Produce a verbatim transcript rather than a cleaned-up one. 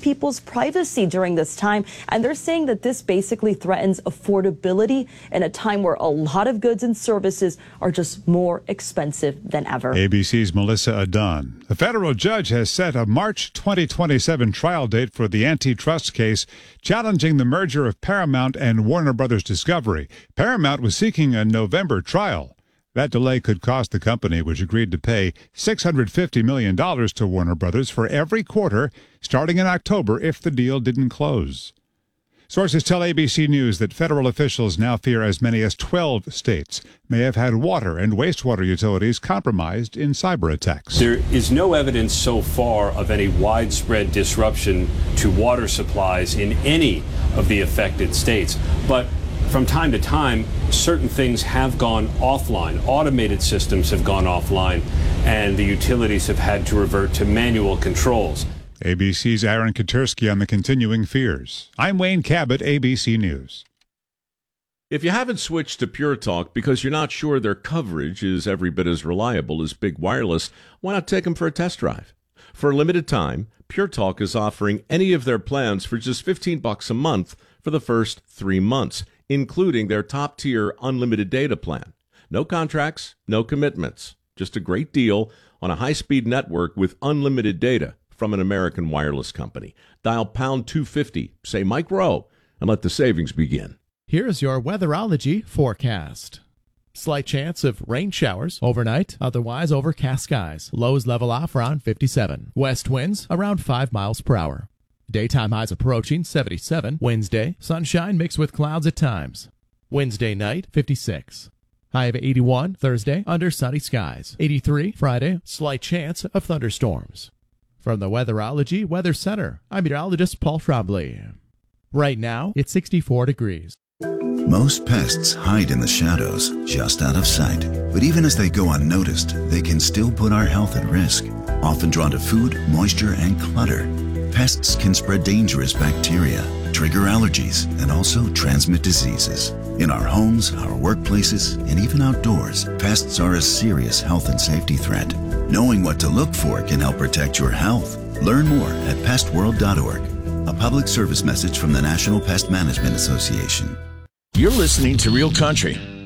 people's privacy during this time. And they're saying that this basically threatens affordability in a time where a lot of goods and services are just more expensive than ever. A B C's Melissa Adon. A federal judge has set a March twenty twenty-seven trial date for the antitrust case challenging the merger of Paramount and Warner Brothers Discovery. Paramount was seeking a November trial. That delay could cost the company, which agreed to pay six hundred fifty million dollars to Warner Brothers for every quarter, starting in October if the deal didn't close. Sources tell A B C News that federal officials now fear as many as twelve states may have had water and wastewater utilities compromised in cyber attacks. There is no evidence so far of any widespread disruption to water supplies in any of the affected states. But from time to time, certain things have gone offline. Automated systems have gone offline, and the utilities have had to revert to manual controls. A B C's Aaron Katersky on the continuing fears. I'm Wayne Cabot, A B C News. If you haven't switched to Pure Talk because you're not sure their coverage is every bit as reliable as Big Wireless, why not take them for a test drive? For a limited time, Pure Talk is offering any of their plans for just fifteen bucks a month for the first three months, including their top-tier unlimited data plan. No contracts, no commitments, just a great deal on a high-speed network with unlimited data from an American wireless company. Dial pound two fifty, say Mike Rowe, and let the savings begin. Here's your weatherology forecast. Slight chance of rain showers overnight, otherwise overcast skies. Lows level off around fifty-seven. West winds around five miles per hour. Daytime highs approaching seventy-seven. Wednesday, sunshine mixed with clouds at times. Wednesday night, fifty-six. High of eighty-one. Thursday, under sunny skies. eighty-three. Friday, slight chance of thunderstorms. From the Weatherology Weather Center, I'm meteorologist Paul Trombley. Right now, it's sixty-four degrees. Most pests hide in the shadows, just out of sight. But even as they go unnoticed, they can still put our health at risk. Often drawn to food, moisture, and clutter, pests can spread dangerous bacteria, trigger allergies, and also transmit diseases. In our homes, our workplaces, and even outdoors, pests are a serious health and safety threat. Knowing what to look for can help protect your health. Learn more at pest world dot org. A public service message from the National Pest Management Association. You're listening to Real Country